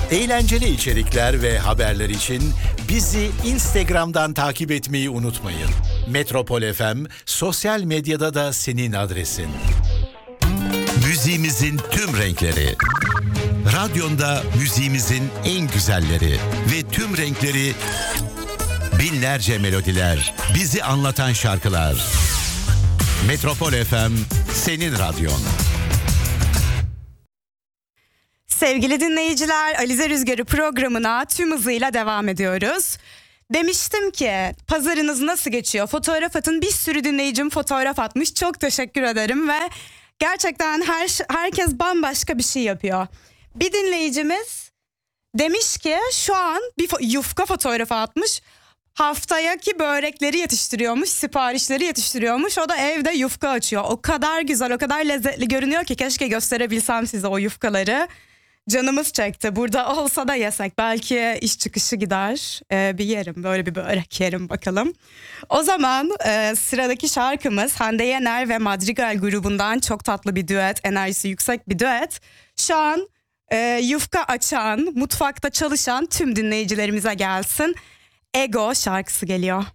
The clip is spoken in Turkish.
Eğlenceli içerikler ve haberler için bizi Instagram'dan takip etmeyi unutmayın. Metropol FM sosyal medyada da senin adresin. Müziğimizin tüm renkleri. Radyonda müziğimizin en güzelleri ve tüm renkleri, binlerce melodiler, bizi anlatan şarkılar. Metropol FM senin radyon. Sevgili dinleyiciler, Alize Rüzgarı programına tüm hızıyla devam ediyoruz. Demiştim ki pazarınız nasıl geçiyor? Fotoğraf atın. Bir sürü dinleyicim fotoğraf atmış. Çok teşekkür ederim ve gerçekten herkes bambaşka bir şey yapıyor. Bir dinleyicimiz demiş ki şu an bir yufka fotoğrafı atmış. Haftayaki börekleri yetiştiriyormuş, siparişleri yetiştiriyormuş. O da evde yufka açıyor. O kadar güzel, o kadar lezzetli görünüyor ki keşke gösterebilsem size o yufkaları. Canımız çekti. Burada olsa da yesek. Belki iş çıkışı gider. Bir yerim, böyle bir börek yerim bakalım. O zaman sıradaki şarkımız Hande Yener ve Madrigal grubundan çok tatlı bir düet. Enerjisi yüksek bir düet. Şu an yufka açan, mutfakta çalışan tüm dinleyicilerimize gelsin. Ego şarkısı geliyor.